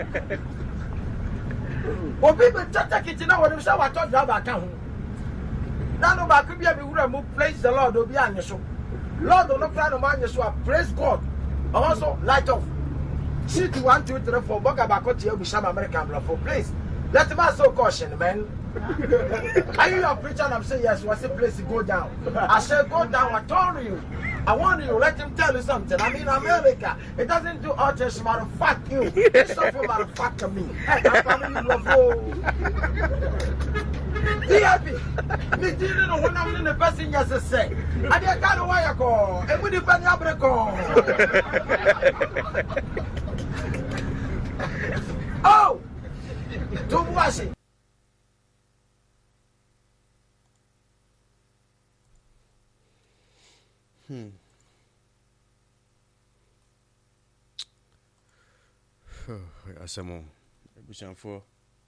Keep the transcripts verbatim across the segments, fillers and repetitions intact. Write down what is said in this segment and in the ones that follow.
Obi be tata kitchen what him say what talk about can. Now no back be be wura mo praise the Lord obi anye so. Lord no cry no man so praise God. Also light off. See to one two three four boga back to you Sham American blood for place. Let him so caution man. Are you a preacher and I'm saying yes, what's the place to go down? I said go down, I told you. I want you, let him tell you something. I mean America, it doesn't do all this matter fuck you. It's not for matter fuck me. Hey, I'm coming love you. D I P. Me didn't know when I'm in the person just say. I didn't know why I call. And we depend on the call. Oh! Don't wash it. Hmm. Asemo. Ebusanfo.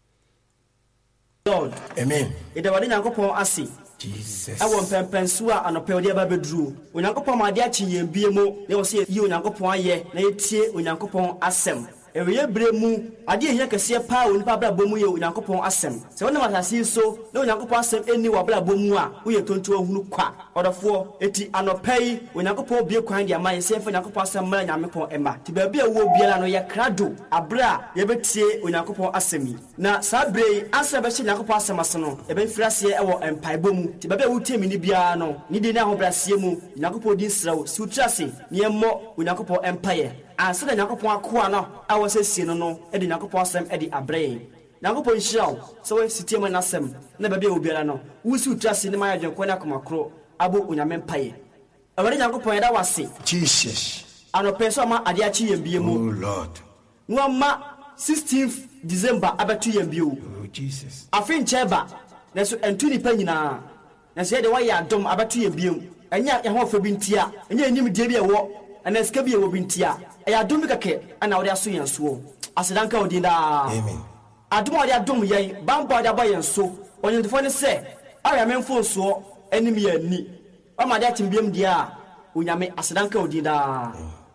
Lord. Amen. Ida wadi nyankopon ase. Jesus. Awo mpempenso a anope odi aba bedru. Onyankopon ma ade akyeye bie mu. Ne wo se yi onyankopon aye na yetie onyankopon asem. Eweye bremu ade ehia kese pa woni pa bra bomu ye onyankopon asem. Se wona matase so na onyankopon asem eni wa bra bomu a wo ye tonto ahunu kwa. Odofo eti anopai onyankopon bie kwan dia ma ye se fa onyankopon asem mara nyamepon ema. Ti ba bia wo biara no ye krado abra ye betie onyankopon asemi. Na sabre ansa be hye onyankopon asem aso no e be mfirase e wo empai bomu. Ti ba bia wo tie mi ni bia no ni de na ahobrasie mu onyankopon din srawo si utrase ne emmo onyankopon empaye. Ansa da nyakopon akoa no awo sesie no no e de nyakopon asem e de abre nyakopon hiraw so we sitie mo nasem na ba bia obiara no wusi utrase ne ma yadwen ko na komakro abo onyame mpaye awari nyakopon da wase Jesus ano peso ma ade achi yembie mu oh Lord no ma sixteenth December abatu yembie oh Jesus afin cheba na so entu ni pa nyina na so ye de wa ya dom abatu yembie mu enya ye ho fa bi ntia enya enim die bi ewo ana ska bi ewo bi ntia eya dum kake ana wode aso yenso asedanka odi da amen adum wode adum yen bambo wode aba yenso onyentefo ne se aya memfo so anim ya ni ama de atimbiem dia onyame asedanka odi da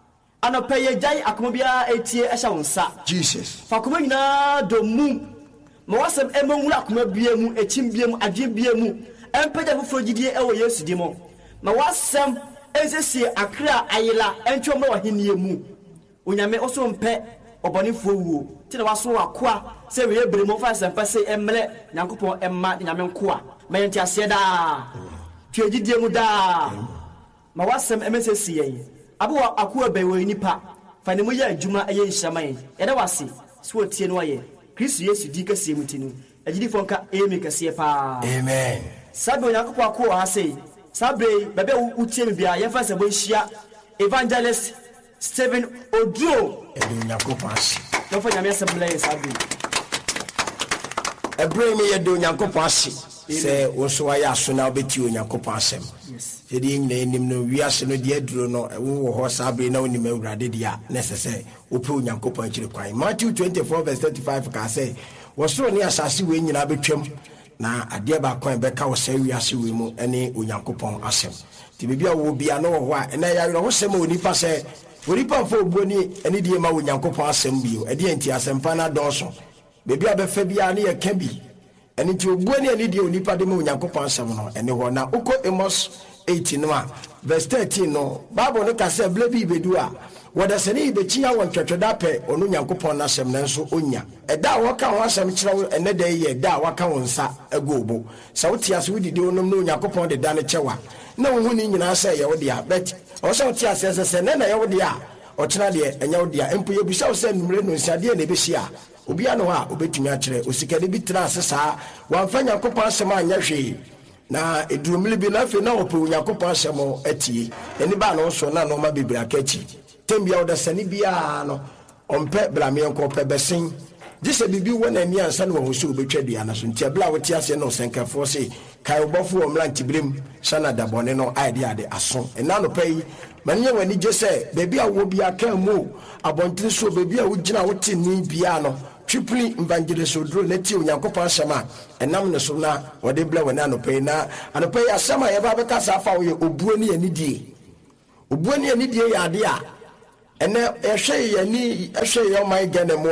ano peye jai akoma bia etie ehya wonsa Jesus fakoma nyina domu ma wasem emonwura akoma bia mu echimbiem adwebia mu empeja foforo gidie ewo Yesu di mo ma wasem ezesi akra ayila entwo ma wahenie mu onyame oso mpe obonifo wuo ti na waso wakoa se we ebremo fa sempa se emle nyankopon emma nyame nkoa ma yenti ase da twegidie mu da ma wasem emesesi yen abo akoa bewe nipa fa ne mu ya adwuma eye nhyaman ye da wase so tie no ye Kristo Yesu di kase mutinu agidi fonka emi kase pa amen sabe nyankopon akoa ha sei sabre bebe utie mi bia ye fa se bo hia evangelist Stephen Odro edu nyankopon ase no fa nyame assemble sabe ebre mi ye do nyankopon ase se wo so ya so na obeti onyankopon asem se di nyina enim no wiase no de aduro no wo ho sabre na onim awurade dia necessary ope onyankopon akire kwan Matthew twenty-four verse thirty-five ka say wo so ne asase we nyina betwam na ade ba kwan be ka wo sa wiase we mu ene onyankopon asem ti bibia wo bia no ho a ena ya yero ho sem onipa se onipa fo obuoni ene die ma onyankopon asem bio ade anti asempa na donso bibia be fa bia ne ye ka bi ene ti obuoni ene die onipa de ma onyankopon asem no ene ho na uko Amos eighteen no a verse thirteen no Bible no ka se ble bi bedu a wada sene be chia won twetweda pe onu nyankopon na asem na nso onya eda waka won asem kire ene da ye da waka won sa agobo sa wotia se wodidi onum no nyankopon de da ne chewa na wo huni nyina se ye wode a bet o se wotia se se se na ye wode a o kina de enya wode a empo ye bisa wo se numre no nsiade na be hia obi ano a obetumi a kire osikade bi tra asesa wanfa nyankopon asem anya hwe na edurumli bi na fe na ope nyankopon asem atie eni ba no so na no ma bebra akachi tembia oda sani bia no ompe blame enko pe besen gise bibi wona ni ansa no ho so obetwa dua na so ntia bla wote ase no senkafo se kai obofo o mlanti brem sana da bone no idea de aso ena no pai manye wani gese bebi a wo bia kan mu abontin so bebi a wo gina wote ni bia no triply evangelist Odro neti onyankopon asema enam ne so na wode bla wona no pai na ano pai asema ye ba be kasa afa wo ye obuo ni anidie obuo ni anidie ya ade a ene ehwe ye ni ehwe ye o mai gane mu a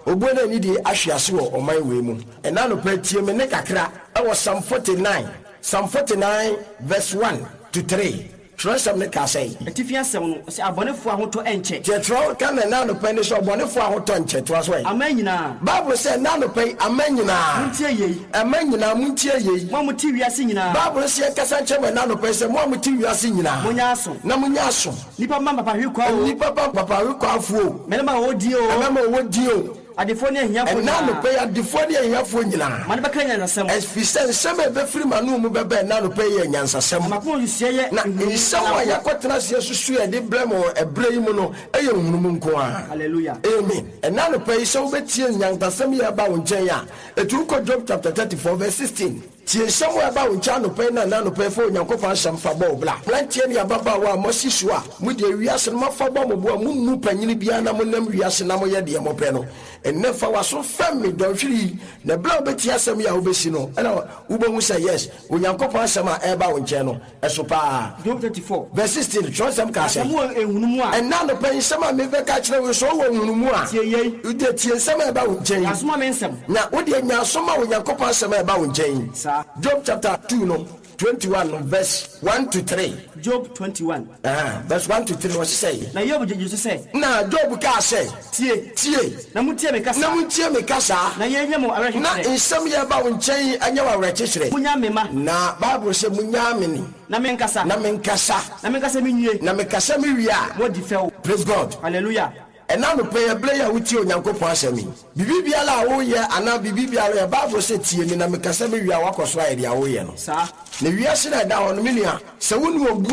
Obona ni di ahwiase wo oman we mu. Ena no patie me ne kakra e wo Psalm forty-nine. Psalm forty-nine verse one to three. Trust am ne ka say. Etifia sem no se abonefo ahoto enche. Je tro kan na no pen so abonefo ahoto enche to aso. Amanyina. Bible say na no pen amanyina. Muntie yei. Amanyina muntie yei. Mo muti wiase nyina. Bible say kasa nche me na no pen say mo muti wiase nyina. Munya aso. Na munya aso. Nipa mama papa hwe kwa o. Nipa papa hwe kwa afuo. Menema odi o. Menema odi o. Adifoni ehiyafo na no pay adifoni ehiyafo nyina man be kanya na sem efisen sem e be firi manu mu be be na no pay nyansa sem mako yusie ye na nsem wa yakotena se susu e de blem ebre yi mu no e ye hunum nko a hallelujah amen e na no pay so be tie nyansa sem ye ba wo nchen ya etu ko Job chapter thirty-four verse sixteen tie sem wa ba wo nchen no pay na na no pay fo nyankopon asem fa ba obla plantie ne ababa wa mo sisu a mu de wiase no fa ba mo bo mu nu panyini bia na mo nam wiase na mo ye de mo pɛ no enne fa waso fami don hwiri na bla obeti asem ya obesi no na ubohu say yes onyankopon asem a eba wo nche no eso pa Job thirty-four verse sixteen tronsem ka say mo ehunumu a enna no pen sema me be ka kire we so wo ehunumu a tie yei ude tie nsem eba wo nche asoma me nsem na ode nya asoma onyankopon asem eba wo nche sa Job chapter two no twenty-one verse one to three. Job twenty-one ah verse one to three what say na Job jeju say na Job ka say tie tie na mutie me kasa na mutie me kasa na ye nyemo awreche na nsem ye ba wo nchen anya wa awreche kire munya mema na Bible say munya ameni na me nkasa na me nkasa na me nkasa me nwie na me kasa me wia mo di few praise God hallelujah ena no pay play ya wuti onyankopon asemi bibi bia la wo ye ana bibi bia la Bible say tie ni na me kasa me wia wakoso ayede a wo ye no sa na wia se na da ho no me nua se wonu